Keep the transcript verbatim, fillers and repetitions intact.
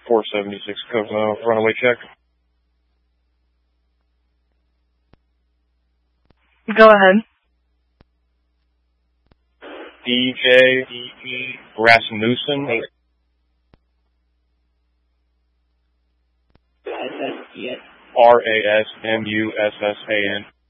four seventy-six Coconut, runaway check. Go ahead. D J Rasmussen. R A S M U S S A N.